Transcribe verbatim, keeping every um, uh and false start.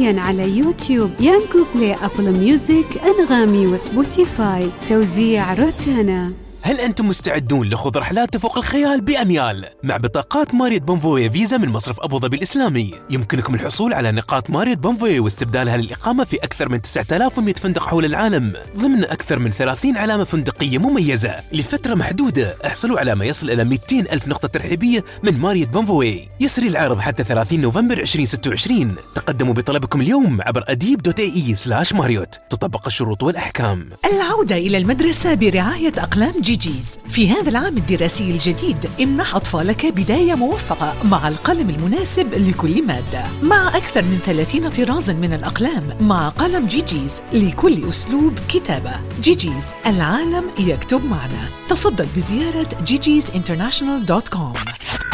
حصرياً على يوتيوب، يانجو بلاي، أبل ميوزك، أنغامي وسبوتيفاي. توزيع روتانا. هل أنتم مستعدون لخوض رحلات تفوق الخيال بأميال؟ مع بطاقات ماريوت بونفوي فيزا من مصرف أبو ظبي الإسلامي يمكنكم الحصول على نقاط ماريوت بونفوي واستبدالها للإقامة في أكثر من تسعة آلاف ومئة فندق حول العالم ضمن أكثر من ثلاثين علامة فندقية مميزة لفترة محدودة. احصلوا على ما يصل إلى مئتين ألف نقطة ترحيبية من ماريوت بونفوي. يسري العرض حتى ثلاثين نوفمبر ألفين وستة وعشرين. تقدموا بطلبكم اليوم عبر أديب دوت اي اي سلاش ماريوت. تطبق الشروط والأحكام. العودة إلى المدرسة برعاية أقلام جيجيز. في هذا العام الدراسي الجديد امنح أطفالك بداية موفقة مع القلم المناسب لكل مادة، مع أكثر من ثلاثين طرازا من الأقلام، مع قلم جيجيز لكل أسلوب كتابة. جيجيز، العالم يكتب معنا. تفضل بزيارة جيجيز انترناشونال دوت كوم.